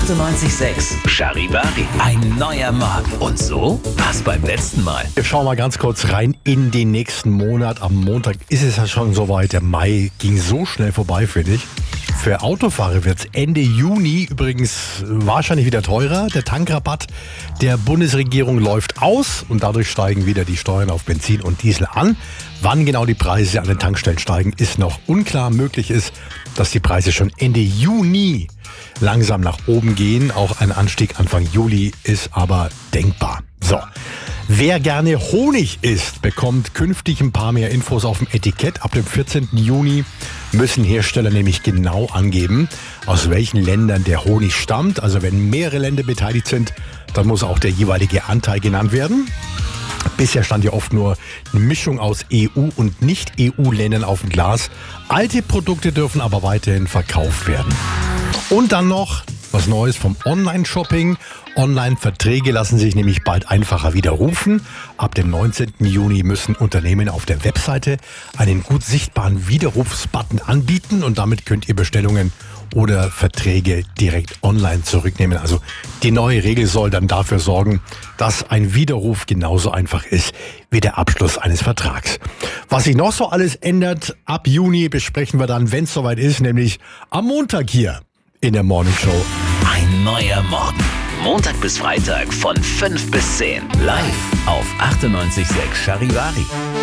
98.6 Charivari. Ein neuer Morgen. Und so war's beim letzten Mal. Wir schauen mal ganz kurz rein in den nächsten Monat. Am Montag ist es ja schon soweit. Der Mai ging so schnell vorbei, finde ich. Für Autofahrer wird es Ende Juni übrigens wahrscheinlich wieder teurer. Der Tankrabatt der Bundesregierung läuft aus und dadurch steigen wieder die Steuern auf Benzin und Diesel an. Wann genau die Preise an den Tankstellen steigen, ist noch unklar. Möglich ist, dass die Preise schon Ende Juni langsam nach oben gehen. Auch ein Anstieg Anfang Juli ist aber denkbar. So. Wer gerne Honig isst, bekommt künftig ein paar mehr Infos auf dem Etikett. Ab dem 14. Juni müssen Hersteller nämlich genau angeben, aus welchen Ländern der Honig stammt. Also wenn mehrere Länder beteiligt sind, dann muss auch der jeweilige Anteil genannt werden. Bisher stand ja oft nur eine Mischung aus EU- und Nicht-EU-Ländern auf dem Glas. Alte Produkte dürfen aber weiterhin verkauft werden. Und dann noch was Neues vom Online-Shopping. Online-Verträge lassen sich nämlich bald einfacher widerrufen. Ab dem 19. Juni müssen Unternehmen auf der Webseite einen gut sichtbaren Widerrufsbutton anbieten und damit könnt ihr Bestellungen oder Verträge direkt online zurücknehmen. Also die neue Regel soll dann dafür sorgen, dass ein Widerruf genauso einfach ist wie der Abschluss eines Vertrags. Was sich noch so alles ändert, ab Juni besprechen wir dann, wenn es soweit ist, nämlich am Montag hier in der Morning Show. Ein neuer Morgen. Montag bis Freitag von 5 bis 10. Live auf 98.6 Charivari.